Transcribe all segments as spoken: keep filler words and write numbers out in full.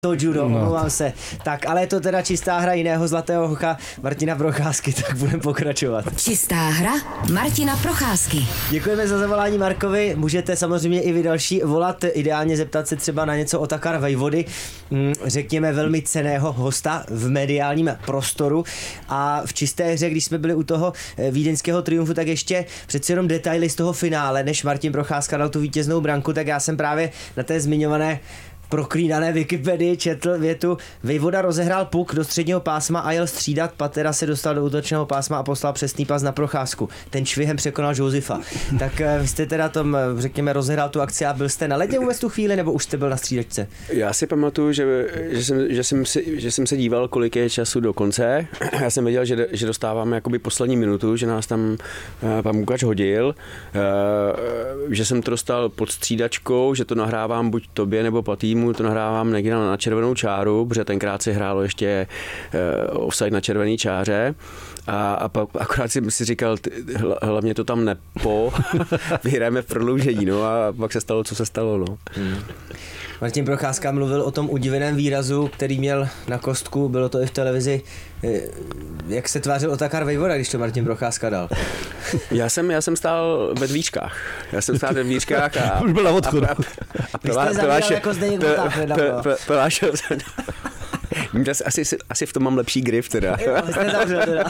To judo, omlouvám se. Tak, ale je to teda čistá hra jiného zlatého hocha Martina Procházky, tak budeme pokračovat. Čistá hra Martina Procházky. Děkujeme za zavolání Markovi, můžete samozřejmě i vy další volat, ideálně zeptat se třeba na něco Otakar Vejvody, řekněme velmi cenného hosta v mediálním prostoru. A v čisté hře, když jsme byli u toho vídeňského triumfu, tak ještě přeci jenom detaily z toho finále, než Martin Procházka dal tu vítěznou branku, tak já jsem právě na té zmiňované proklínané Wikipedii četl větu: Vejvoda rozehrál puk do středního pásma a jel střídat, Patera se dostal do útočného pásma a poslal přesný pas na Procházku. Ten švihem překonal Josefa. Tak vy jste teda tom, řekněme, rozehrál tu akci a byl jste na ledě vůbec tu chvíli, nebo už jste byl na střídačce? Já si pamatuju, že, že, jsem, že, jsem, si, že jsem se díval, kolik je času do konce. Já jsem věděl, že, že dostáváme jakoby poslední minutu, že nás tam pan Mukač hodil, že jsem to dostal pod střídačkou, že to nahrávám buď tobě nebo Patýmu, to nahrávám někde na červenou čáru, protože tenkrát si hrálo ještě uh, offside na červený čáře a, a pak akorát si, si říkal, ty, hlavně to tam nepo, vyhrajeme v prodloužení, no a pak se stalo, co se stalo, no. Hmm. Martin Procházka mluvil o tom udiveném výrazu, který měl na kostku, bylo to i v televizi. Jak se tvářil Otakar Vejvoda, když to Martin Procházka dal? Já jsem, já jsem stál ve dvíčkách. Já jsem stál ve dvíčkách a... Už byl na odchodu. A, a, a Vy jste zavíral jako Zdeněk Voták nedávno. Pelášel jsem... Asi, asi v tom mám lepší grif teda. Jo, jste zavřel teda.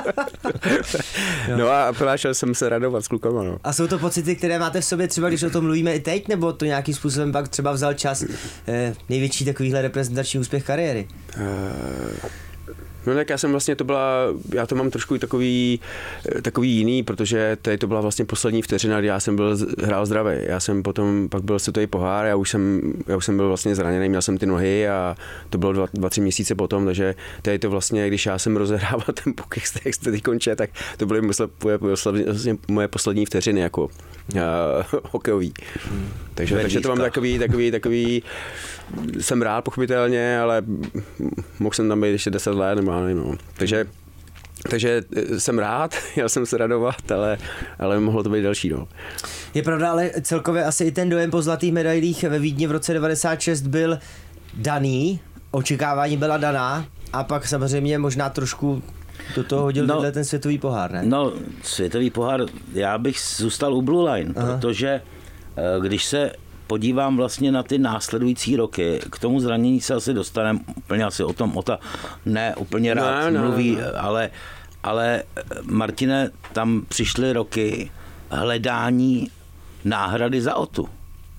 No a pelášel jsem se radovat s klukama, no. A jsou to pocity, které máte v sobě třeba, když o tom mluvíme i teď, nebo to nějakým způsobem pak třeba vzal čas eh, největší takovýhle reprezentační úspěch kariéry? Uh... No tak já jsem vlastně, to byla, já to mám trošku takový, takový jiný, protože tady to byla vlastně poslední vteřina, kdy já jsem byl, hrál zdravý. Já jsem potom, pak byl světový pohár, já už jsem, já už jsem byl vlastně zraněný, měl jsem ty nohy a to bylo dva, dva tři měsíce potom, takže tady to vlastně, když já jsem rozehrával ten puk, jak jste teď konče, tak to byly moje, vlastně moje poslední vteřiny jako uh, hokejový. Hmm. Takže, takže to mám takový, takový, takový, jsem rád pochopitelně, ale mohl jsem tam být ještě deset let, nebo no. Takže, takže jsem rád, já jsem se radovat, ale, ale mohlo to být další. No. Je pravda, ale celkově asi i ten dojem po zlatých medailích ve Vídni v roce devadesát šest byl daný, očekávání byla daná a pak samozřejmě možná trošku do toho hodil no, ten světový pohár, ne? No, světový pohár, já bych zůstal u Blue Line, Aha. protože když se podívám vlastně na ty následující roky, k tomu zranění se asi dostaneme, úplně asi o tom Ota ne úplně rád no, mluví, no, no. ale ale Martine, tam přišly roky hledání náhrady za Otu.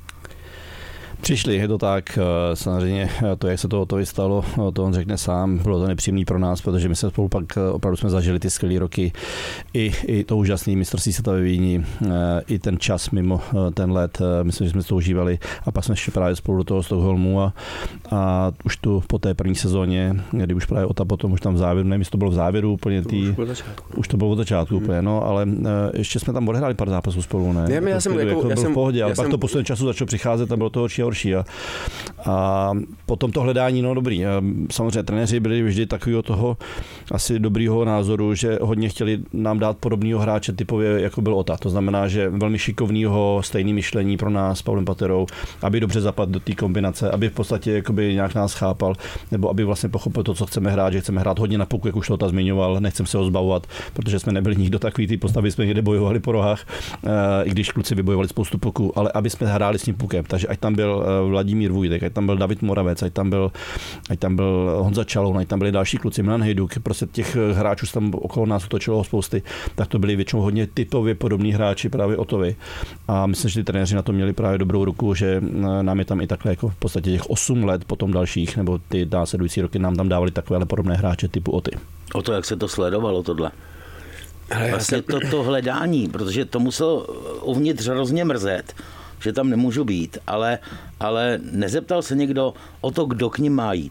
Přišli, je to tak, samozřejmě to, jak se to Otovi stalo, to on řekne sám, bylo to nepříjemné pro nás, protože my jsme spolu pak opravdu jsme zažili ty skvělé roky, i, i to úžasné mistrovství světa ve Vídni, i ten čas mimo ten let, myslím, že jsme to užívali a pak jsme šli právě spolu do toho Stockholmu a, a už tu po té první sezóně, kdy už právě Ota potom už tam v závěru, nevím, jestli to bylo v závěru úplně tý, už, už to bylo od začátku hmm. úplně, no, ale ještě jsme tam odehráli pár zápasů spolu, ne? Já, já jsem, jako, jako, já byl jsem, v pohodě, ale já pak jsem, to poslední času začalo přicházet a bylo to horší a horší. A, a potom to hledání, no dobrý. Samozřejmě trenéři byli vždy takového toho asi dobrýho názoru, že hodně chtěli nám dát podobného hráče typově, jako byl Ota. To znamená, že velmi šikovného, stejný myšlení pro nás s Pavlem Paterou, aby dobře zapadl do té kombinace, aby v podstatě jakoby nějak nás chápal, nebo aby vlastně pochopil to, co chceme hrát, že chceme hrát hodně na puku, jak už to Ota zmiňoval, nechcem se ho zbavovat, protože jsme nebyli nikdo takový ty postavy, jsme někde bojovali po rohách, i když kluci vybojovali spoustu puků, ale aby jsme hráli s tím pukem. Takže ať tam byl Vladimír Vůjdek, ať tam byl David Moravec, ať tam byl, ať tam byl Honza Čaloun, ať tam byli další kluci, Milan Hejduk, prostě těch hráčů tam okolo nás utočilo spousty, tak to byli většinou hodně typově podobní hráči právě Otovi. A myslím, že ty trenéři na to měli právě dobrou ruku, že nám je tam i takhle jako v podstatě těch osm let potom dalších, nebo ty následující roky nám tam dávali takovéhle podobné hráče typu Oty. O to, jak se to sledovalo tohle? Ale vlastně jsem... to, to hledání, protože to muselo uvnitř hrozně mrzet, že tam nemůžu být, ale, ale nezeptal se někdo o to, kdo k ním má jít?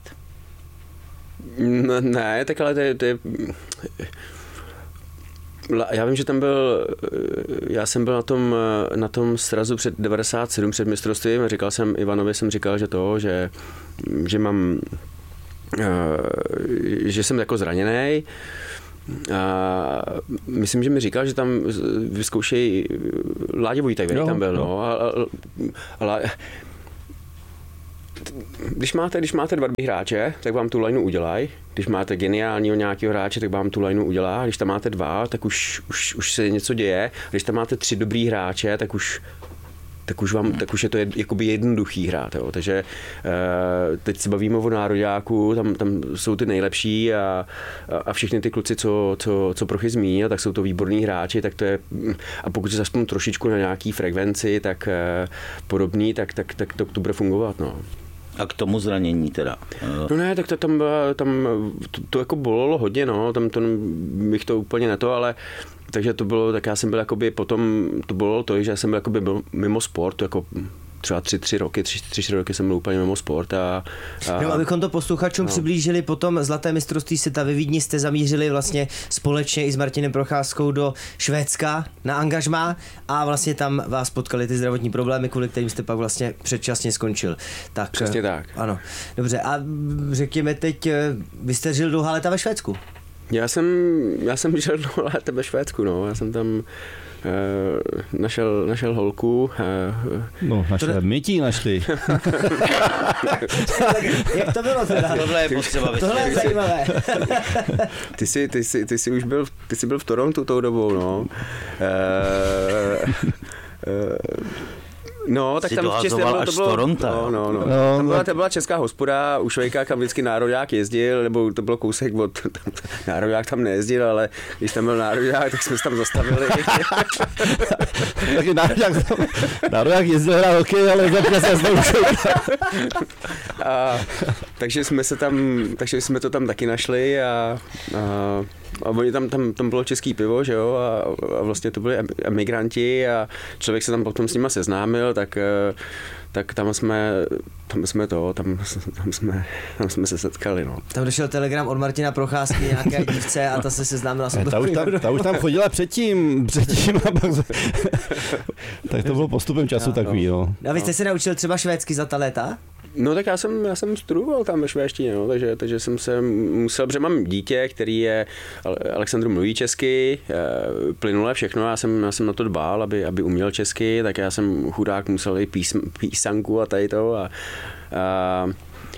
No, ne, tak ale to je, to je... Já vím, že tam byl, já jsem byl na tom, na tom srazu před devadesát sedm před mistrovstvím a říkal jsem Ivanovi, jsem říkal, že to, že, že mám, že jsem jako zraněnej. A myslím, že mi říkal, že tam vyzkoušejí Láďa Vojtek, který tam byl, no. A, a, a, když máte, když máte dva dobrý hráče, tak vám tu lineu udělají. Když máte geniálního nějakého hráče, tak vám tu lineu udělá. Když tam máte dva, tak už, už, už se něco děje. Když tam máte tři dobrý hráče, tak už tak už, vám, tak už je to jed, jakoby jednoduchý hrát. Jo. Takže uh, teď se bavíme o nároďáku, tam, tam jsou ty nejlepší a, a všechny ty kluci, co, co, co Prochy zmínil, tak jsou to výborní hráči, tak to je, a pokud se zaspnu trošičku na nějaký frekvenci, tak uh, podobný, tak, tak, tak to, to bude fungovat. No. A k tomu zranění teda? No ne, tak to tam, tam to, to jako bolelo hodně, no, tam to bych to úplně neto, ale takže to bylo, tak já jsem byl jakoby potom, to bylo to, že já jsem byl jakoby byl mimo sport, jako třeba tři, tři roky, tři, tři, tři roky jsem byl úplně mimo sport a... a no, abychom to posluchačům no. přiblížili, potom zlaté mistrovství světa ve Vídni jste zamířili vlastně společně i s Martinem Procházkou do Švédska na angažmá a vlastně tam vás potkali ty zdravotní problémy, kvůli kterým jste pak vlastně předčasně skončil. Tak, přesně tak. Ano, dobře. A řekněme teď, vy jste žil dlouhá léta ve Švédsku? Já jsem, já jsem žil dlouhá léta ve Švédsku, no. Já jsem tam Uh, našel, našel holku. Uh, no, našel, to... my ti našli. Jak to bylo teda? Tohle je potřeba vysvětlit. Tohle je zajímavé. Ty jsi, ty jsi, ty jsi už byl, ty jsi byl v Torontu tou dobou, no. Uh, uh, No, tak jsi tam to čistě bylo, to bylo, Toronto. No, no, no. No, tam byla, to byla česká hospoda, u Švejka, kam vždycky nároďák jezdil, nebo to bylo kousek od, tam, nároďák tam nejezdil, ale když tam byl nároďák, tak jsme se tam zastavili. Takže nároďák, nároďák jezdil hrát hokej, ale zapěl se znovu Švejka. A takže jsme se tam, takže jsme to tam taky našli a, a a oni tam, tam, tam bylo český pivo, že jo, a, a vlastně to byli emigranti a člověk se tam potom s nima seznámil, tak, tak tam jsme, tam jsme to, tam, tam, jsme, tam jsme se setkali, no. Tam došel telegram od Martina Procházky nějaké dívce a ta se seznámila s ta, už tam, ta už tam chodila předtím, předtím a pak... Tak to bylo postupem času no, takový, no. A vy jste se naučil třeba švédsky za ta léta? No tak já jsem, já jsem studoval tam ve švédštině, no, takže, takže jsem se musel, protože mám dítě, který je, Alexandru mluví česky, plynule všechno, já jsem, já jsem na to dbal, aby, aby uměl česky, tak já jsem chudák musel i písm, písanku a tady to a, a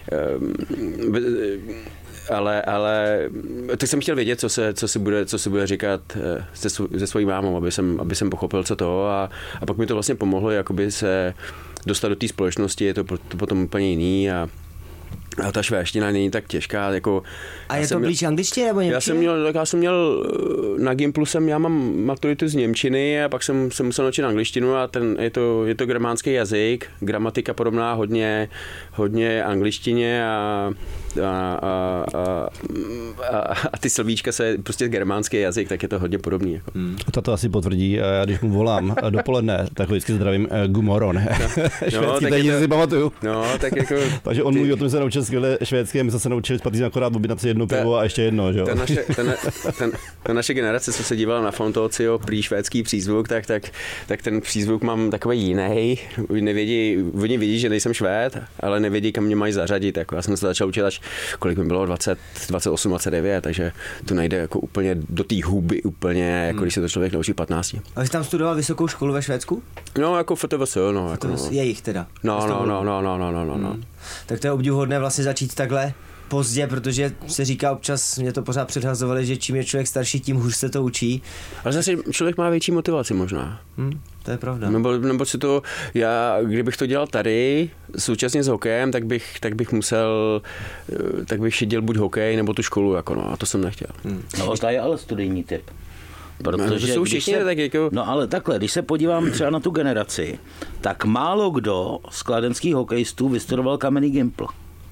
ale, ale tak jsem chtěl vědět, co se, co se, bude, co se bude říkat se, se svojí mámou, aby jsem, aby jsem pochopil, co to a, a pak mi to vlastně pomohlo jakoby se dostat do té společnosti, je to, to potom úplně jiný a, a ta švédština není tak těžká. Jako, a je to blíž angličtině nebo němčině? Já jsem měl, tak já jsem měl na Gimplu jsem, já mám maturitu z němčiny a pak jsem se musel naučit angličtinu a ten, je, to, je to germánský jazyk, gramatika podobná hodně, hodně angličtině a A, a, a, a, a ty slovíčka se prostě germánský jazyk, tak je to hodně podobný. Jako. Hmm. To asi potvrdí a já když mu volám dopoledne, tak vždycky zdravím uh, gumoron. No, švédský, tak to, si pamatuju. No, tak jako... Takže on ty, mluví o tom, že se naučil skvěle švédsky a my jsme se naučili spatří akorát objednat si jedno ta, pivo a ještě jedno. Že? Ta, naše, ta, ta, ta naše generace, co se dívala na Fontocio, prý švédský přízvuk, tak, tak, tak ten přízvuk mám takový jiný. Nevědí, oni vědí, že nejsem Švéd, ale nevědí, kam mě mají zařadit. Jako já jsem se začal učit až kolik mi bylo, dvacet, dvacet osm, dvacet devět, takže to nejde jako úplně do té huby, úplně, jako hmm. když se to člověk naučí patnáct. A jsi tam studoval vysokou školu ve Švédsku? No, jako F T V S, no. Jako, no. Jejich teda? No, no, no, no, no, no, no, no. Hmm. Tak to je obdivuhodné vlastně začít takhle pozdě, protože se říká občas, mě to pořád předhazovali, že čím je člověk starší, tím hůř se to učí. Ale zase člověk má větší motivaci možná. Hmm, to je pravda. Nebo, nebo si to, já, kdybych to dělal tady, současně s hokejem, tak bych, tak bych musel, tak bych šidil buď hokej, nebo tu školu, jako no, a to jsem nechtěl. Hmm. No, to je ale studijní typ. Protože no, jsou všichni, se, tak jako... no ale takhle, když se podívám třeba na tu generaci, tak málo kdo z kladenských hokejistů vystudoval Kamenný Gimpl.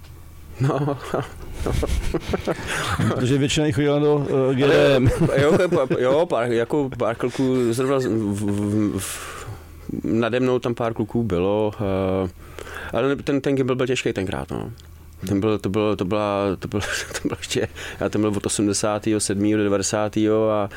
No, no. Protože většina jich chodila do uh, G D M. jo, jo, pár, jako pár kluků, zrovna v, v, v, nade mnou tam pár kluků bylo, uh, ale ten, ten Gimpl byl těžký tenkrát, no. Ten byl, to bylo, to byla, to bylo, to bylo ještě, já ten byl od osmdesátého sedmého do devadesátého a,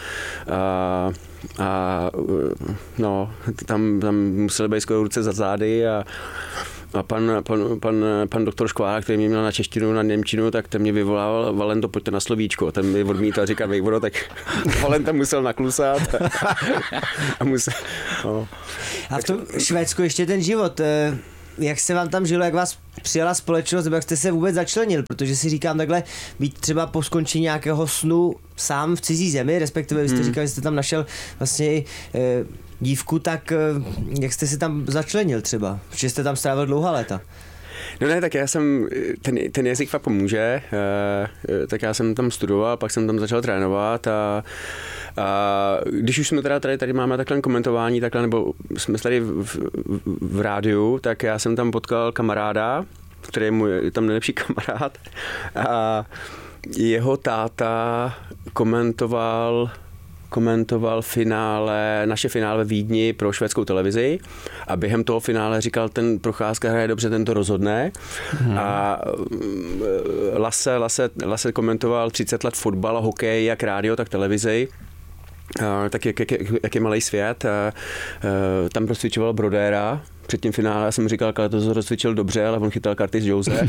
a, a no, tam, tam museli být skoro ruce za zády a A pan, pan, pan, pan doktor Škvára, který mě měl na češtinu, na němčinu, tak ten mě vyvolával, Valento, pojďte na slovíčko. Ten mi odmítal, říká, vejvodo, tak Valenta musel naklusat. A, musel, no. a v tom Švédsku ještě ten život, jak se vám tam žilo, jak vás přijala společnost, nebo jak jste se vůbec začlenil, protože si říkám takhle, být třeba po skončení nějakého snu sám v cizí zemi, respektive vy jste hmm. říkal, že jste tam našel vlastně e, dívku, tak e, jak jste se tam začlenil třeba, že jste tam strávil dlouhá léta? No ne, tak já jsem, ten, ten jazyk fakt pomůže, e, tak já jsem tam studoval, pak jsem tam začal trénovat a A když už jsme teda tady, tady máme takhle komentování, takhle, nebo jsme tady v, v, v rádiu, tak já jsem tam potkal kamaráda, který je můj tam nejlepší kamarád a jeho táta komentoval komentoval finále, naše finále ve Vídni pro švédskou televizi a během toho finále říkal, ten Procházka hraje dobře, ten to rozhodne. Hmm. A Lasse, Lasse, Lasse komentoval třicet let fotbal a hokej, jak rádio, tak televizi. Uh, tak jak, jak, jak je malý svět. Uh, uh, tam rozcvičoval Brodéra. Před tím finále já jsem říkal, že to rozcvičil dobře, ale on chytal karty z Jose.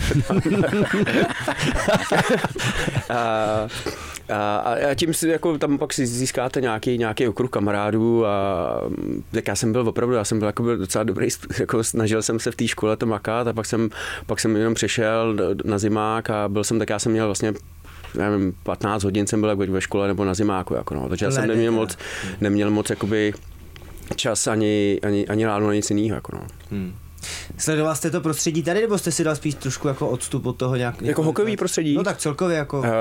a, a, a tím si jako tam pak si získáte nějaký, nějaký okruh kamarádů a tak já jsem byl opravdu, já jsem byl jako byl docela dobrý, jako snažil jsem se v té škole to makat a pak jsem, pak jsem jenom přešel na zimák a byl jsem, tak já jsem měl vlastně nevím, patnáct hodin jsem byl ve škole nebo na zimáku, jako no. Takže já jsem neměl moc, neměl moc jakoby čas ani, ani, ani ráno na nic jiného. Jako no. hmm. Sledoval jste to prostředí tady, nebo jste si dal spíš trošku jako odstup od toho nějak? Jako hokejový prostředí? No tak celkově jako... Uh,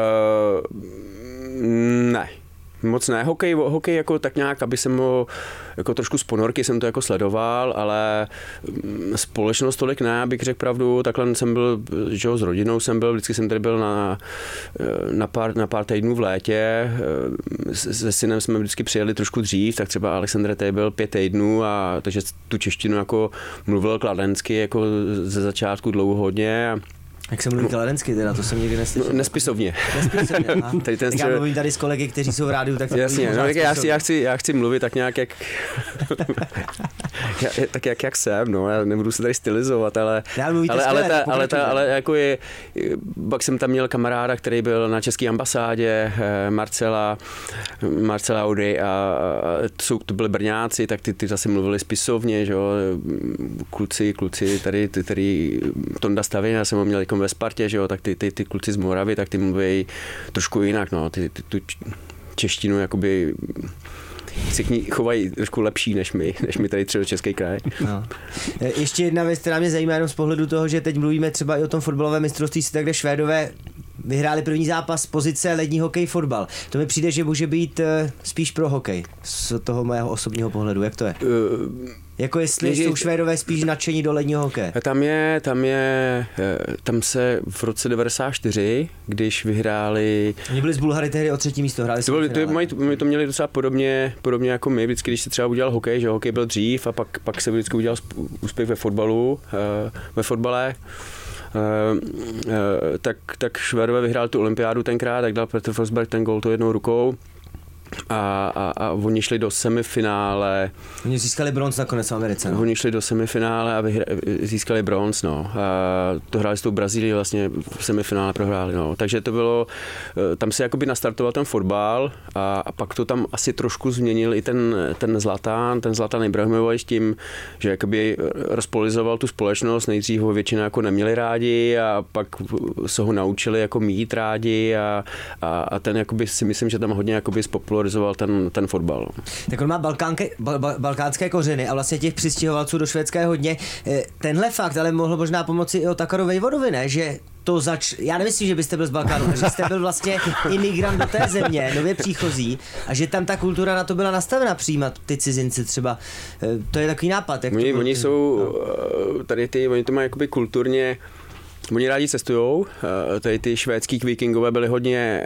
ne. Moc ne, hokej, hokej jako tak nějak, aby jsem ho, jako trošku z ponorky jsem to jako sledoval, ale společnost tolik ne, abych řekl pravdu, takhle jsem byl, že jo, s rodinou jsem byl, vždycky jsem tady byl na, na, pár, na pár týdnů v létě, se synem jsme vždycky přijeli trošku dřív, tak třeba Alexandr tady byl pět týdnů a takže tu češtinu jako mluvil kladensky jako ze začátku dlouho hodně. Jak se mluví kladensky teda, to jsem nikdy neslyšel. Nespisovně. Nespisovně, tady ten tak já mluvím tady s kolegy, kteří jsou v rádiu, tak... Jasně, no, já, chci, já, chci, já chci mluvit tak nějak, jak... tak jak, jak jsem, no, já nebudu se tady stylizovat, ale... ale, skvěle, ale, ta, ale, ta, ale jako je... Pak jsem tam měl kamaráda, který byl na české ambasádě, Marcela, Marcela Audy a to, to byli Brňáci, tak ty, ty zase mluvili spisovně, že jo, kluci, kluci tady, ty, tady Tonda Stavin, já jsem ho měl jako ve Spartě, že jo, tak ty, ty, ty kluci z Moravy, tak ty mluví trošku jinak, no, ty, ty tu češtinu jakoby se k ní chovají trošku lepší než my, než my tady třeba Český kraj. No. Ještě jedna věc, která mě zajímá jenom z pohledu toho, že teď mluvíme třeba i o tom fotbalovém mistrovství světa, kde Švédové vyhráli první zápas pozice lední hokej fotbal. To mi přijde, že může být spíš pro hokej z toho mého osobního pohledu. Jak to je? Uh, jako jestli ježi, jsou Švédové spíš nadšení do ledního hokeje. Tam je, tam je, tam se v roce devadesát čtyři, když vyhráli... Oni byli z Bulhary tehdy o třetí místo, hráli to, byli, to, mají, my to měli docela podobně, podobně jako my, vždycky, když se třeba udělal hokej, že hokej byl dřív a pak, pak se vždycky udělal úspěch ve fotbalu, ve fotbale. Uh, uh, tak, tak Švédové vyhrál tu olympiádu tenkrát, tak dal Petr Forsberg ten gól to jednou rukou a, a, a oni šli do semifinále. Oni získali bronz nakonec v Americe. No? Oni šli do semifinále a vyhra, získali bronz, no. A to hráli s tou Brazílií, vlastně v semifinále prohráli, no. Takže to bylo, tam se jakoby nastartoval ten fotbal a, a pak to tam asi trošku změnil i ten, ten Zlatan, ten Zlatan Ibrahimovič tím, že jakoby rozpolizoval tu společnost, nejdřív ho většina jako neměli rádi a pak se ho naučili jako mít rádi a, a, a ten jakoby si myslím, že tam hodně jakoby spopularizoval ten, ten fotbal. Tak on má balkánke, bal, bal, balkánské kořeny a vlastně těch přistěhovalců do Švédska je hodně. Tenhle fakt ale mohl možná pomoci i Otakaru Vejvodovi, ne? Že to zač... Já nemyslím, že byste byl z Balkánu, že jste byl vlastně imigrant do té země, nově příchozí a že tam ta kultura na to byla nastavena přijímat ty cizinci třeba. To je takový nápad. Jak oni, to oni jsou no. tady ty, oni to mají jakoby kulturně, oni rádi cestujou, tady ty švédský vikingové byli hodně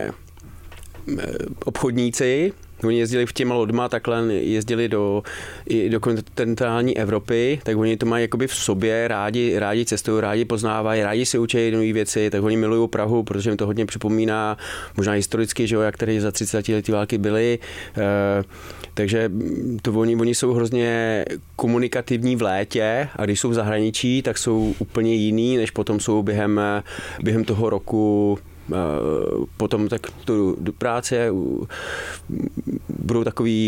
obchodníci, oni jezdili v těma lodma, takhle jezdili do, i do kontinentální Evropy, tak oni to mají jakoby v sobě, rádi, rádi cestují, rádi poznávají, rádi si učí nové věci, tak oni milují Prahu, protože jim to hodně připomíná, možná historicky, že jo, jak tady za třicet letí války byly, e, takže to oni, oni jsou hrozně komunikativní v létě a když jsou v zahraničí, tak jsou úplně jiný, než potom jsou během, během toho roku. Potom tak to do práce budou takový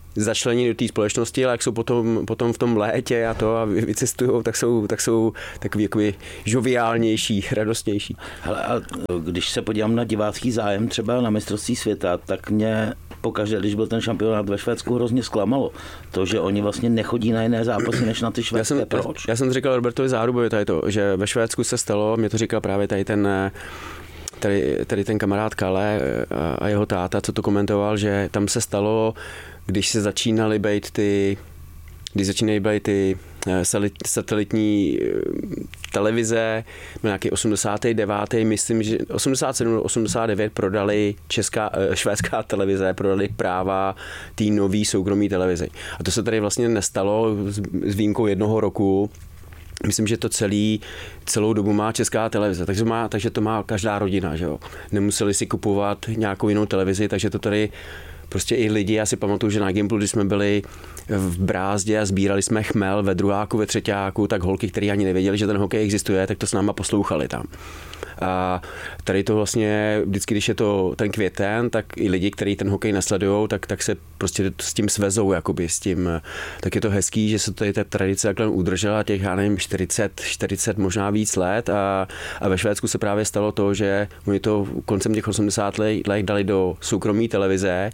začlení do té společnosti, ale jak jsou potom, potom v tom létě a to a vycestují, tak jsou, tak jsou takový jakoby žoviálnější, radostnější. Hele, a když se podívám na divácký zájem třeba na mistrovství světa, tak mě pokaždé, když byl ten šampionát ve Švédsku, hrozně zklamalo. To, že oni vlastně nechodí na jiné zápasy, než na ty švédské. Já jsem, Proč? Já, já jsem říkal Robertovi Zárubovi tady to, že ve Švédsku se stalo, mě to říkal právě tady ten tady, tady ten kamarád Kale a jeho táta, co to komentoval, že tam se stalo, když se začínaly být ty, když začínají být ty satelitní televize, nějaký osmdesátý devátý myslím, že osmdesát sedm osmdesát devět prodali česká, švédská televize, prodali práva té nový soukromý televizi. A to se tady vlastně nestalo s výjimkou jednoho roku. Myslím, že to celý, celou dobu má česká televize, takže, má, takže to má každá rodina, že jo. Nemuseli si kupovat nějakou jinou televizi, takže to tady prostě i lidi, já si pamatuju, že na Gimplu, když jsme byli v Brázdě a sbírali jsme chmel ve druháku, ve třetíku, tak holky, který ani nevěděli, že ten hokej existuje, tak to s náma poslouchali tam. A tady to vlastně, vždycky, když je to ten květen, tak i lidi, kteří ten hokej nesledujou, tak, tak se prostě s tím svezou, jakoby s tím. Tak je to hezký, že se tady ta tradice takhle udržela těch, já nevím, čtyřicet, čtyřicet možná víc let a, a ve Švédsku se právě stalo to, že oni to koncem těch osmdesátých let dali do soukromé televize.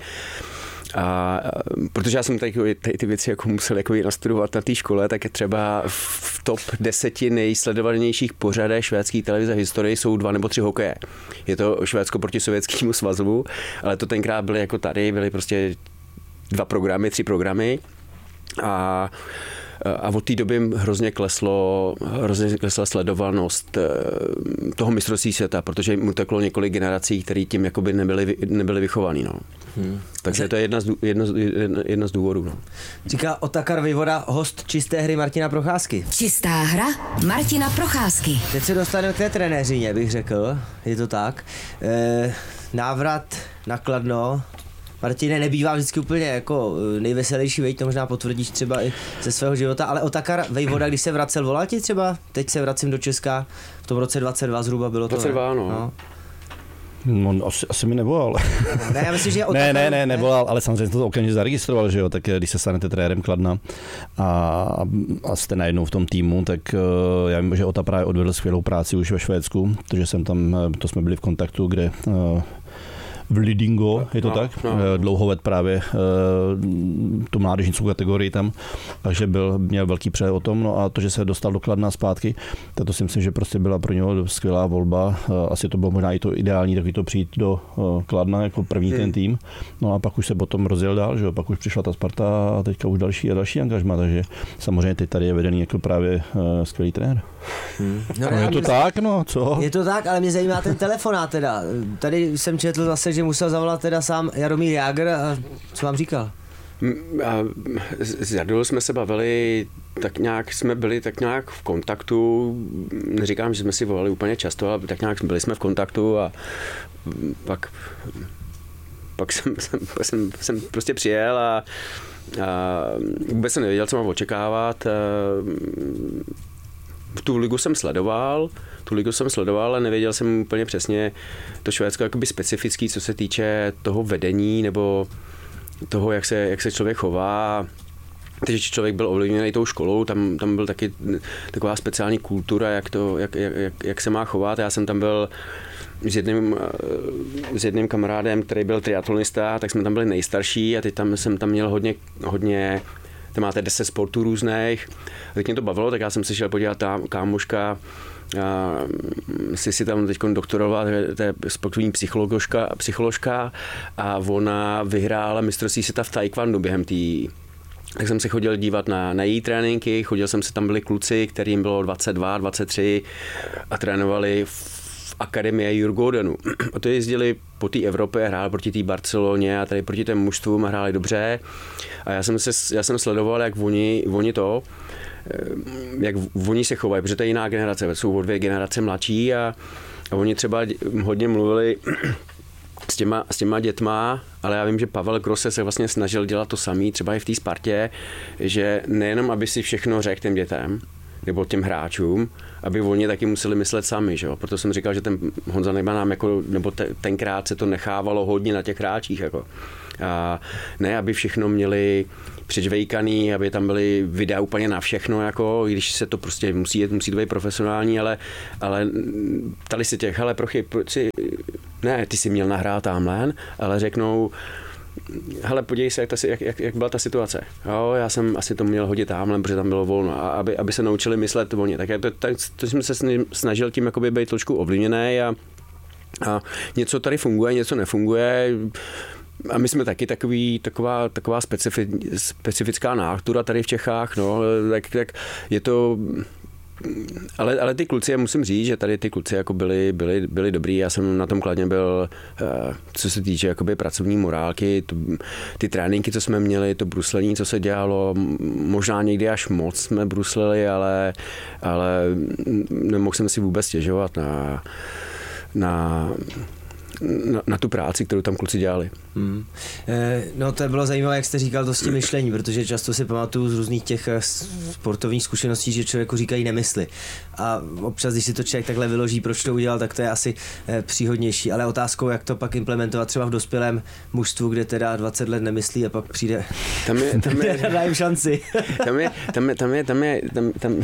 A protože já jsem tady, tady ty věci jako musel jako nastudovat na té škole, tak je třeba v top deseti nejsledovanějších pořadech švédské televize v historii jsou dva nebo tři hokeje. Je to Švédsko proti Sovětskému svazu, ale to tenkrát byly jako tady, byly prostě dva programy, tři programy a A od té doby hrozně kleslo, hrozně klesla sledovanost toho mistrovství světa, protože mu teklo několik generací, který tím jakoby nebyli, nebyli vychovaný. No. Hmm. Takže to je jedna z, jedna, jedna z důvodů. No. Říká Otakar Vejvoda, host Čisté hry Martina Procházky. Čistá hra Martina Procházky. Teď se dostaneme k té trenéřině, bych řekl. Je to tak. E, návrat na Kladno. Martine, nebývá vždycky úplně jako nejveselější, veď, to možná potvrdíš třeba i ze svého života, ale Otakar Vejvoda, když se vracel, volal ti třeba? Teď se vracím do Česka, v tom roce dvacet dva zhruba bylo to. dvacet dva, no. no. No, asi, asi mi nevolal. Ne, já myslím, že Otakar... Ne, ne, ne, nevolal, ale samozřejmě to okamžitě zaregistroval, že jo, tak když se stanete trenérem Kladna a, a jste najednou v tom týmu, tak uh, já vím, že Ota právě odvedl skvělou práci už ve Švédsku, protože jsem tam, to jsme byli v kontaktu, kde... Uh, v Lidingo, je to no, tak? No. Dlouhovet právě tu mládežnickou kategorii tam, takže byl, měl velký přehled o tom, no a to, že se dostal do Kladna zpátky, to si myslím, že prostě byla pro něho skvělá volba. Asi to bylo možná i to ideální, taky to přijít do Kladna jako první hmm. ten tým. No a pak už se potom rozjel dál, že jo, pak už přišla ta Sparta a teďka už další a další angažma, takže samozřejmě teď tady je vedený jako právě skvělý trenér. Hmm. No, no je to tak, no co? Je to tak, ale mě zajímá ten telefonát teda. Tady jsem četl zase, že musel zavolat teda sám Jaromír Jágr a co vám říkal? A s Jardou jsme se bavili, tak nějak jsme byli tak nějak v kontaktu, neříkám, že jsme si volali úplně často, ale tak nějak byli jsme v kontaktu a pak, pak jsem, jsem, jsem, jsem prostě přijel a, a vůbec jsem nevěděl, co mám očekávat. Tu ligu jsem sledoval, tu ligu jsem sledoval, ale nevěděl jsem úplně přesně to Švédsko jakoby specifický, co se týče toho vedení nebo toho, jak se, jak se člověk chová. Takže člověk byl ovlivněný tou školou, tam, tam byl taky taková speciální kultura, jak, to, jak, jak, jak se má chovat. Já jsem tam byl s jedním, s jedním kamarádem, který byl triatlonista, tak jsme tam byli nejstarší a teď tam jsem tam měl hodně, hodně tam máte deset sportů různých. Teď mě to bavilo, tak já jsem se šel podívat, tam kámoška a si si tam teď doktorovala, to je sportovní psycholožka, psycholožka a ona vyhrála mistrovství světa v taekwondo během té. Tak jsem se chodil dívat na, na její tréninky, chodil jsem se, tam byli kluci, kterým bylo dvacet dva, dvacet tři a trénovali v akademie Jurgordenu. A to jezdili po té Evropě, hráli proti té Barceloně a tady proti těm mužstvům a hráli dobře. A já jsem, se, já jsem sledoval, jak oni, oni to, jak oni se chovají, protože to je jiná generace, jsou o dvě generace mladší a, a oni třeba hodně mluvili s těma, s těma dětma, ale já vím, že Pavel Grosse se vlastně snažil dělat to samý, třeba i v té Spartě, že nejenom, aby si všechno řekl těm dětem, nebo těm hráčům, aby oni taky museli myslet sami, že jo? Proto jsem říkal, že ten Honza Nejman nám jako, nebo te, tenkrát se to nechávalo hodně na těch hráčích, jako. A ne, aby všechno měli předžvejkaný, aby tam byly videa úplně na všechno, jako, když se to prostě musí, musí to být profesionální, ale, ale tady si těch, hele, prochy, si, ne, ty jsi měl nahrát tamhle, ale řeknou, hele, podívej se, jak, ta, jak, jak, jak byla ta situace. Jo, já jsem asi to měl hodit tamhle, protože tam bylo volno, a aby, aby se naučili myslet volně. Tak, to, tak to jsem se snažil tím jakoby být trošku ovlivněný a, a něco tady funguje, něco nefunguje. A my jsme taky takový, taková, taková specifi, specifická nátura tady v Čechách, no, tak, tak je to... Ale, ale ty kluci, já musím říct, že tady ty kluci jako byli, byli, byli dobrý. Já jsem na tom Kladně byl, co se týče jakoby pracovní morálky, to, ty tréninky, co jsme měli, to bruslení, co se dělalo, možná někdy až moc jsme bruslili, ale, ale nemohl jsem si vůbec stěžovat na, na Na, na tu práci, kterou tam kluci dělali. Hmm. E, no to bylo zajímavé, jak jste říkal to s tím myšlení, protože často si pamatuju z různých těch sportovních zkušeností, že člověku říkají nemysli. A občas, když si to člověk takhle vyloží, proč to udělal, tak to je asi e, příhodnější. Ale otázkou, jak to pak implementovat třeba v dospělém mužstvu, kde teda dvacet let nemyslí a pak přijde tam je, tam je, dají šanci. tam je, tam je, tam je, tam je, tam, tam,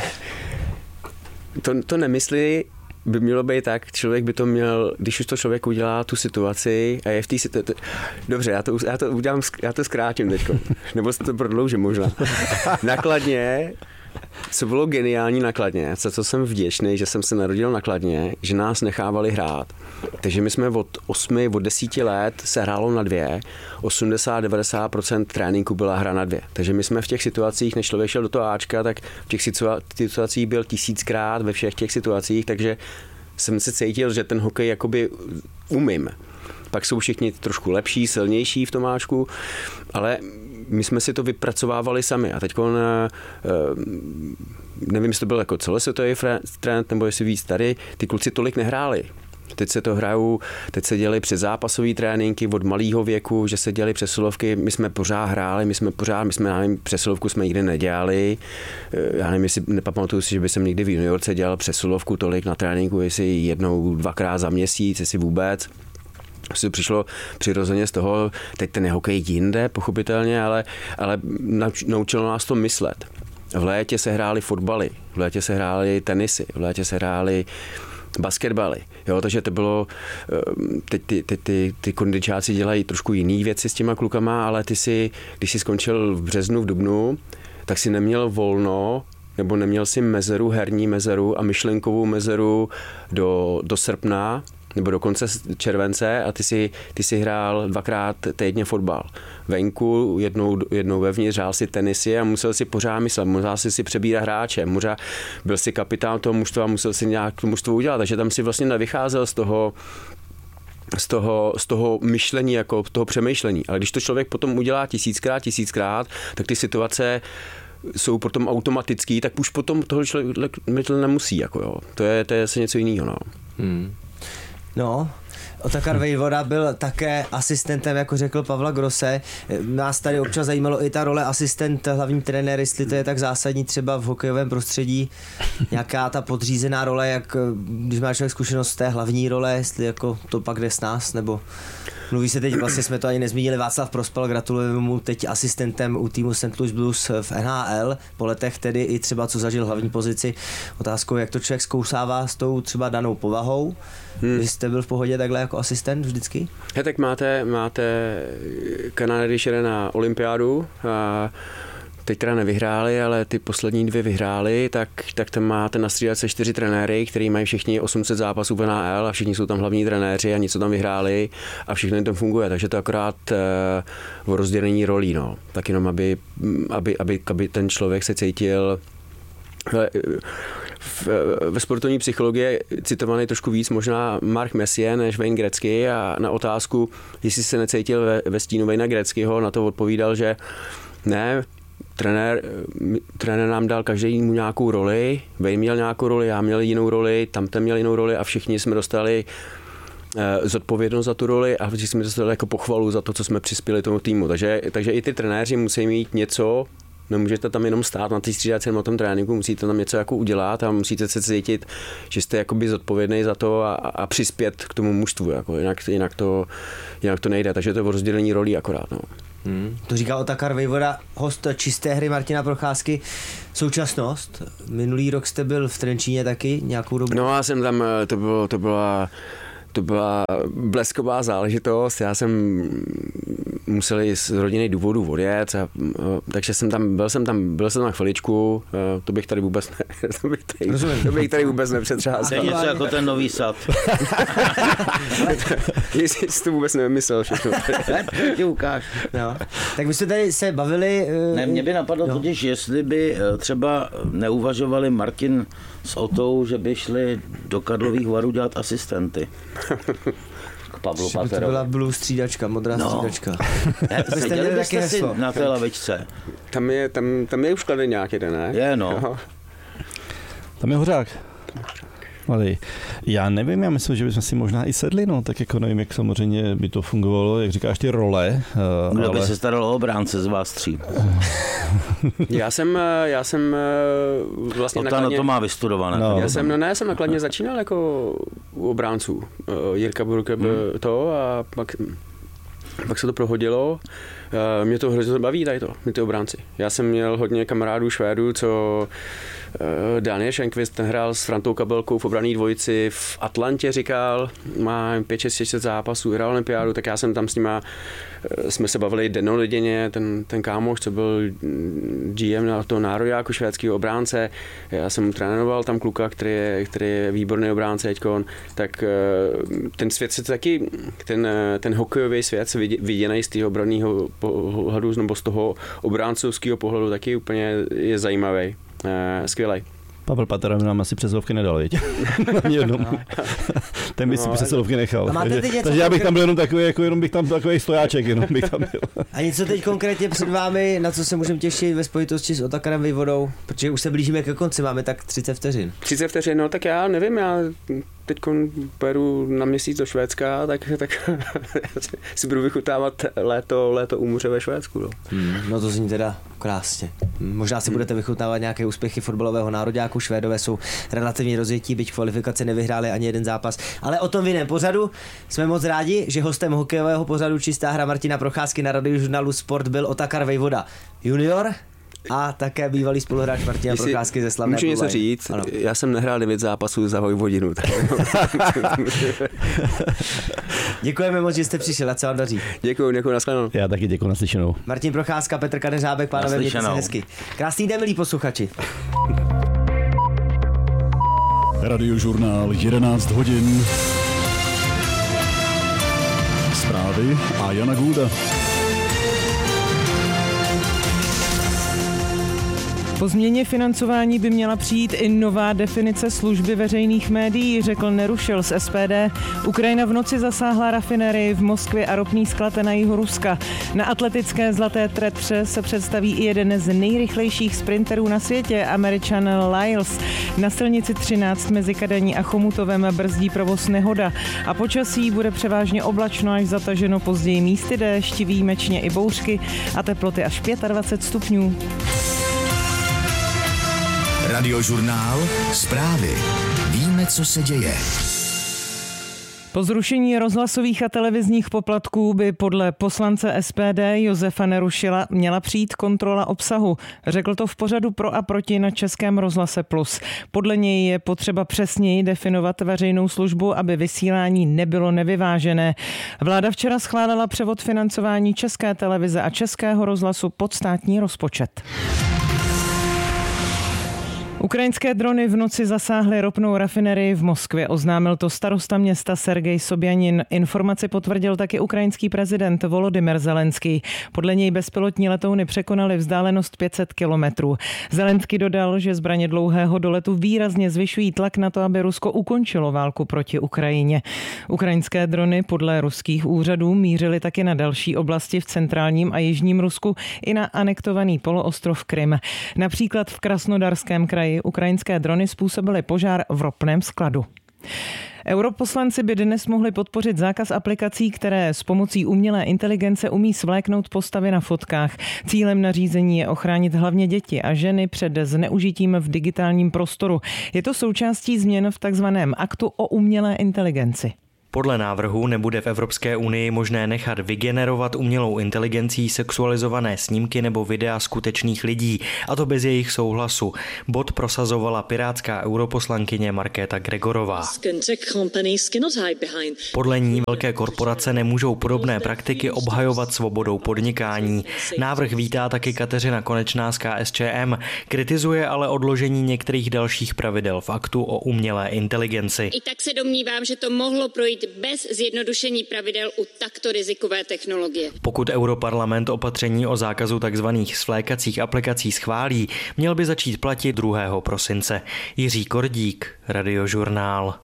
to, to nemyslí by mělo být tak, člověk by to měl, když už to člověk udělá tu situaci a je v té situaci, dobře, já to, já to udělám, já to zkrátím teďko, nebo se to prodloužím možná. Na Kladně, co bylo geniální na Kladně, za co jsem vděčný, že jsem se narodil na Kladně, že nás nechávali hrát. Takže my jsme od osmi, od desíti let se hrálo na dvě, osmdesát až devadesát procent tréninku byla hra na dvě. Takže my jsme v těch situacích, než člověk šel do toho Ačka, tak v těch situacích byl tisíckrát ve všech těch situacích, takže jsem se cítil, že ten hokej jakoby umím. Pak jsou všichni trošku lepší, silnější v tom Ačku, ale my jsme si to vypracovávali sami a teď nevím, jestli to byl jako celosvětový trend, nebo jestli víc tady, ty kluci tolik nehráli. Teď se to hrajou, teď se dělají předzápasové tréninky od malého věku, že se dělají přesilovky, my jsme pořád hráli, my jsme pořád, my jsme, já nevím, přesilovku jsme nikdy nedělali, já nevím, jestli, nepamatuju si, že by jsem někdy v juniorce dělal přesilovku tolik na tréninku, jestli jednou, dvakrát za měsíc, jestli vůbec. Si přišlo přirozeně z toho, teď ten hokej jinde, pochopitelně, ale, ale naučilo nás to myslet. V létě se hrály fotbaly, v létě se hrály tenisy, v létě se hrály basketbaly. Jo, takže to bylo, teď ty, ty, ty, ty kondičáci dělají trošku jiný věci s těma klukama, ale ty si, když jsi skončil v březnu, v dubnu, tak si neměl volno, nebo neměl si mezeru, herní mezeru a myšlenkovou mezeru do, do srpna, nebo do konce července a ty si, ty si hrál dvakrát týdně fotbal. Venku, jednou, jednou vevnitř, hrál si tenisy a musel si pořád myslet, musel si si přebírat hráče, možná byl si kapitán toho mužstva a musel si nějak to mužstvo udělat, takže tam si vlastně nevycházel z toho, z toho, z toho myšlení, jako toho přemýšlení. Ale když to člověk potom udělá tisíckrát, tisíckrát, tak ty situace jsou potom automatický, tak už potom toho člověk nemusí. Jako jo. To je, to je asi něco jiného. No. Hmm. No, Otakar Vejvoda byl také asistentem, jako řekl Pavla Grosse. Nás tady občas zajímalo i ta role asistent, hlavní trenér, jestli to je tak zásadní třeba v hokejovém prostředí, nějaká ta podřízená role, jak když má člověk zkušenost z té hlavní role, jestli jako to pak jde s nás, nebo mluví se teď, vlastně jsme to ani nezmínili, Václav Prospal, gratulujeme mu teď asistentem u týmu Saint Louis Blues v N H L, po letech tedy i třeba co zažil hlavní pozici. Otázkou, jak to člověk zkousává s tou třeba danou povahou. Hmm. Vy jste byl v pohodě takhle jako asistent vždycky? He, tak máte, máte Kanada, když jede na olympiádu a teď teda nevyhráli, ale ty poslední dvě vyhráli, tak, tak tam máte na střídačce čtyři trenéry, který mají všichni osm set zápasů v N H L a všichni jsou tam hlavní trenéři a něco tam vyhráli a všechno jim tam funguje, takže to akorát uh, o rozdělení rolí, no. Tak jenom, aby, aby, aby, aby ten člověk se cítil. V, ve sportovní psychologii je citovaný trošku víc možná Mark Messier než Wayne Gretzky a na otázku, jestli se necítil ve, ve stínu Wayna Gretzkyho, na to odpovídal, že ne, trenér, trenér nám dal každý mu nějakou roli, Wayne měl nějakou roli, já měl jinou roli, tamten měl jinou roli a všichni jsme dostali eh, zodpovědnost za tu roli a všichni jsme dostali jako pochvalu za to, co jsme přispěli tomu týmu. Takže, takže i ty trenéři musí mít něco Nemůžete tam jenom stát na té střídačce na tom tréninku, musíte tam něco jako udělat a musíte se cítit, že jste jakoby zodpovědný za to a, a přispět k tomu mužstvu, jako jinak, jinak, to, jinak to nejde, takže to je o rozdělení rolí akorát. No. Hmm. To říkal Otakar Vejvoda, host čisté hry Martina Procházky. Současnost, minulý rok jste byl v Trenčíně taky nějakou dobu? No já jsem tam, to, bylo, to byla... To byla blesková záležitost, já jsem musel i z rodinných důvodů odjet, a, takže jsem tam, byl jsem tam, byl jsem na chviličku, to bych tady vůbec ne, to bych tady, to bych tady vůbec nepřetřásal. To je něco jako ten Nový Sad. Jestli jsi to vůbec nevymyslel všechno. Ti ukáž. No. Tak my jsme tady se bavili... Uh, ne, mě by napadlo no. totiž, jestli by třeba neuvažovali Martin s Otou, že by šli do Karlových Varů dělat asistenty. K Pavlu Paterovi. To byla blue střídačka, modrá no. střídačka. Seděli byste si na té lavičce. Tam je, tam, tam je už kladen nějak jeden, ne? Je, no. no. Tam je Hořák. Ale já nevím, já myslím, že bychom si možná i sedli, no, tak jako nevím, jak samozřejmě by to fungovalo, jak říkáš, ty role. Kdo ale... by se staral o obránce z vás tří? já jsem, já jsem vlastně Ota nakladně... no to má vystudované. No. Já jsem, no ne, já jsem nakladně začínal jako u obránců. Jirka Burke byl hmm. to a pak, pak se to prohodilo. Mě to hrozně baví tady to, mě ty obránci. Já jsem měl hodně kamarádů Švédů, co Daniel Šenkvist, ten hrál s Frantou Kabelkou v obranné dvojici v Atlantě, říkal, má pět šest zápasů, hrál olympiádu, tak já jsem tam s nima, jsme se bavili dennodenně, ten, ten kámoš, co byl G M na toho nároďáku švédského obránce, já jsem trénoval tam kluka, který je, který je výborný obránce teďkon, tak ten svět se taky, ten, ten hokejový svět se viděný z toho obranného pohledu, nebo z toho obráncovského pohledu taky úplně je zajímavý. Uh, skvělej. Pavel Patera nám asi přesilovky nedal, viď? no. Ten by si no, přesilovky nechal. Takže, takže já bych tam byl jenom takový, jako jenom bych tam takový stojáček, jenom bych tam byl. A něco teď konkrétně před vámi, na co se můžeme těšit ve spojitosti s Otakarem Vejvodou, protože už se blížíme ke konci, máme tak třicet vteřin. třicet vteřin, no tak já nevím, já teď pojedu na měsíc do Švédska, tak, tak si budu vychutávat léto, léto u moře ve Švédsku. No. Hmm, no to zní teda krásně. Možná si hmm. budete vychutávat nějaké úspěchy fotbalového nároďáku. Švédové jsou relativně rozjetí, byť kvalifikace nevyhráli ani jeden zápas. Ale o tom v jiném pořadu. Jsme moc rádi, že hostem hokejového pořadu Čistá hra Martina Procházky na Radiožurnálu Sport byl Otakar Vejvoda junior a také bývalý spoluhráč Martina Jestli Procházky ze slavné Můžu něco říct? Ano. Já jsem nehrál devět zápasů za Vojvodinu. Děkujeme moc, že jste přišel, ať se vám daří. Děkuji, děkuji, nashledanou. Já taky děkuji, naslyšenou. Martin Procházka, Petr Kadeřábek, pánové, mějte se hezky. Krásný den, milí posluchači. Radiožurnál jedenáct hodin. Zprávy a Jana Gulda. Po změně financování by měla přijít i nová definice služby veřejných médií, řekl Nerušil z S P D. Ukrajina v noci zasáhla rafinérii v Moskvě a ropný sklad na jihu Ruska. Na atletické zlaté tretře se představí i jeden z nejrychlejších sprinterů na světě, Američan Lyles. Na silnici třináct mezi Kadaní a Chomutovem brzdí provoz nehoda a počasí bude převážně oblačno až zataženo, později místy déšť, výjimečně i bouřky a teploty až dvacet pět stupňů. Radiožurnál, zprávy. Víme, co se děje. Po zrušení rozhlasových a televizních poplatků by podle poslance S P D Josefa Nerušila měla přijít kontrola obsahu. Řekl to v pořadu Pro a proti na Českém rozhlase Plus. Podle něj je potřeba přesněji definovat veřejnou službu, aby vysílání nebylo nevyvážené. Vláda včera schválila převod financování České televize a Českého rozhlasu pod státní rozpočet. Ukrajinské drony v noci zasáhly ropnou rafinerii v Moskvě, oznámil to starosta města Sergej Sobjanin. Informaci potvrdil taky ukrajinský prezident Volodymyr Zelenský. Podle něj bezpilotní letouny překonaly vzdálenost pět set kilometrů. Zelenský dodal, že zbraně dlouhého doletu výrazně zvyšují tlak na to, aby Rusko ukončilo válku proti Ukrajině. Ukrajinské drony podle ruských úřadů mířily taky na další oblasti v centrálním a jižním Rusku i na anektovaný poloostrov Krym. Například v Krasnodarském kraji ukrajinské drony způsobily požár v ropném skladu. Europoslanci by dnes mohli podpořit zákaz aplikací, které s pomocí umělé inteligence umí svléknout postavy na fotkách. Cílem nařízení je ochránit hlavně děti a ženy před zneužitím v digitálním prostoru. Je to součástí změn v takzvaném aktu o umělé inteligenci. Podle návrhu nebude v Evropské unii možné nechat vygenerovat umělou inteligencí sexualizované snímky nebo videa skutečných lidí, a to bez jejich souhlasu. Bod prosazovala pirátská europoslankyně Markéta Gregorová. Podle ní velké korporace nemůžou podobné praktiky obhajovat svobodou podnikání. Návrh vítá taky Kateřina Konečná z K S Č M, kritizuje ale odložení některých dalších pravidel v aktu o umělé inteligenci. I tak se domnívám, že to mohlo projít bez zjednodušení pravidel u takto rizikové technologie. Pokud Europarlament opatření o zákazu tzv. Svlékacích aplikací schválí, měl by začít platit druhého prosince. Jiří Kordík, Radiožurnál.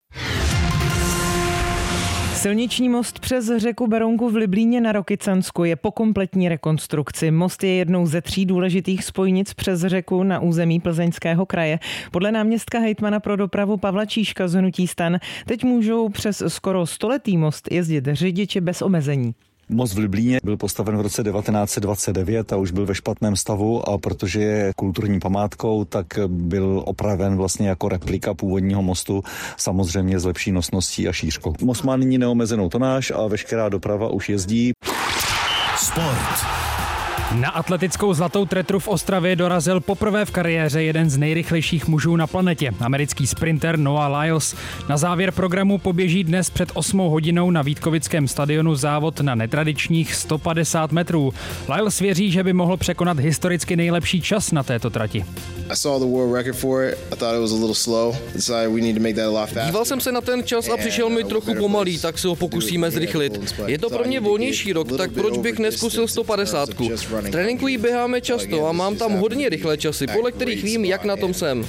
Silniční most přes řeku Berounku v Liblíně na Rokycansku je po kompletní rekonstrukci. Most je jednou ze tří důležitých spojnic přes řeku na území Plzeňského kraje. Podle náměstka hejtmana pro dopravu Pavla Číška z hnutí STAN teď můžou přes skoro stoletý most jezdit řidiči bez omezení. Most v Liblíně byl postaven v roce devatenáct set dvacet devět a už byl ve špatném stavu, a protože je kulturní památkou, tak byl opraven vlastně jako replika původního mostu, samozřejmě s lepší nosností a šířkou. Most má nyní neomezenou tonáž a veškerá doprava už jezdí. Sport. Na atletickou zlatou tretru v Ostravě dorazil poprvé v kariéře jeden z nejrychlejších mužů na planetě, americký sprinter Noah Lyles. Na závěr programu poběží dnes před osmou hodinou na Vítkovickém stadionu závod na netradičních sto padesát metrů. Lyles věří, že by mohl překonat historicky nejlepší čas na této trati. Díval jsem se na ten čas a přišel mi trochu pomalý, tak se ho pokusíme zrychlit. Je to pro mě volnější rok, tak proč bych neskusil sto padesát? V tréninku jí běháme často a mám tam hodně rychlé časy, podle kterých vím, jak na tom jsem.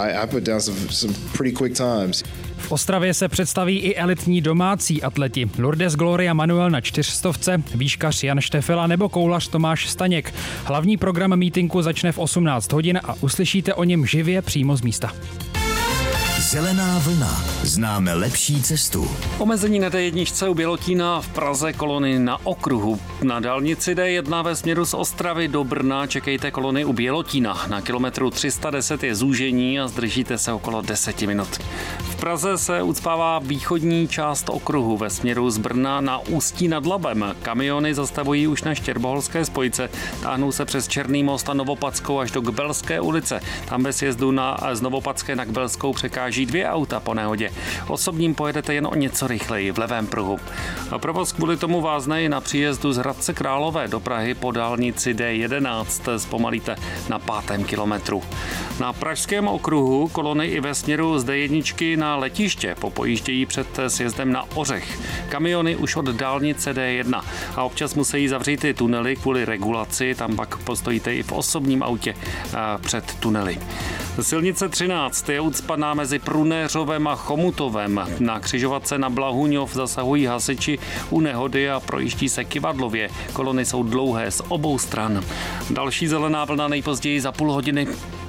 V Ostravě se představí i elitní domácí atleti. Lourdes Gloria Manuel na čtyřstovce, výškař Jan Štefela nebo koulař Tomáš Staněk. Hlavní program mítinku začne v osmnáct hodin a uslyšíte o něm živě přímo z místa. Zelená vlna. Známe lepší cestu. Omezení na D jedna u Bělotína, v Praze kolony na okruhu. Na dálnici D jedna ve směru z Ostravy do Brna čekejte kolony u Bělotína. Na kilometru tři sta deset je zúžení a zdržíte se okolo deset minut. V Praze se ucpává východní část okruhu ve směru z Brna na Ústí nad Labem. Kamiony zastavují už na Štěrboholské spojce. Táhnou se přes Černý most a Novopadskou až do Kbelské ulice. Tam bez jezdu na z Novopadské na Kbelskou překáží dvě auta po nehodě. Osobním pojedete jen o něco rychleji v levém pruhu. A provoz kvůli tomu vázne i na příjezdu z Hradce Králové do Prahy po dálnici D jedenáct. Zpomalíte na pátém kilometru. Na pražském okruhu kolony i ve směru z D jedna na letiště popojíždějí před sjezdem na Ořech. Kamiony už od dálnice D jedna a občas musí zavřít ty tunely kvůli regulaci, tam pak postojíte i v osobním autě před tunely. Silnice třináct je ucpaná mezi Prunéřovem a Chomutovem. Na křižovatce na Blahuňov zasahují hasiči u nehody a projíždí se kyvadlově. Kolony jsou dlouhé z obou stran. Další zelená vlna nejpozději za půl hodiny.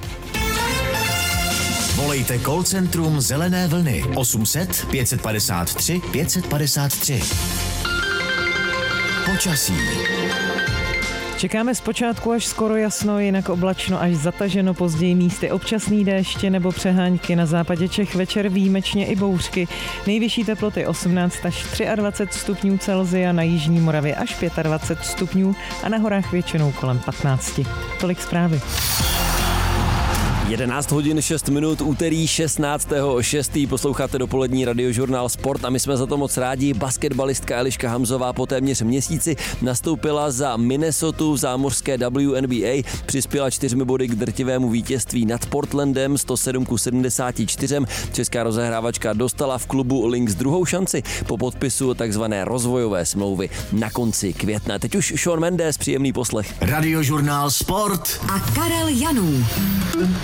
Volejte call centrum Zelené vlny osm set pět padesát tři pět padesát tři. Počasí. Čekáme zpočátku až skoro jasno, jinak oblačno až zataženo, později místy občasný déšť nebo přehánky, na západě Čech večer výjimečně i bouřky. Nejvyšší teploty osmnáct až dvacet tři stupňů Celsia, na jižní Moravě až dvacet pět stupňů a na horách většinou kolem patnáct. Tolik zprávy. jedenáct hodin šest minut, úterý šestnáctého šestého Posloucháte dopolední Radiožurnál Sport a my jsme za to moc rádi. Basketbalistka Eliška Hamzová po téměř měsíci nastoupila za Minnesotu v zámořské W N B A, přispěla čtyřmi body k drtivému vítězství nad Portlandem sto sedm ku sedmdesáti čtyřem. Česká rozehrávačka dostala v klubu Lynx druhou šanci po podpisu takzvané rozvojové smlouvy na konci května. Teď už Shawn Mendes, příjemný poslech. Radiožurnál Sport a Karel Janů.